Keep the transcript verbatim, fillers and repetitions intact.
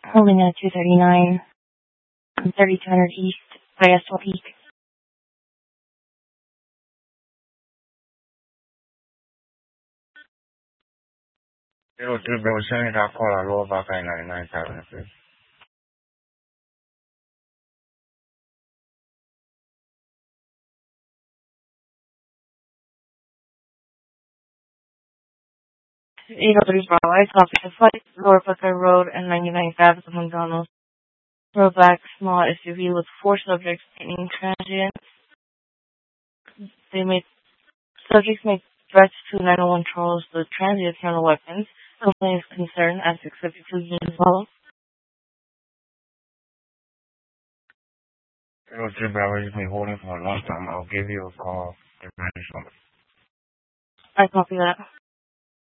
Holding at two thirty-nine, thirty-two hundred East, Bayesville Peak. zero three Bravo seven, I call our lower back at ninety-nine thousand, please. eight oh three Bravo, I copy the flight, Lower Buckeye Road and ninety-ninth Avenue, McDonald's. Rollback, small S U V with four subjects taking transients. They made, subjects make threats to nine one one Charles. The transients handle weapons. Complaint is concerned as six fifty-two units follow. zero three Bravo, you've been holding for a long time. I'll give you a call. I copy that.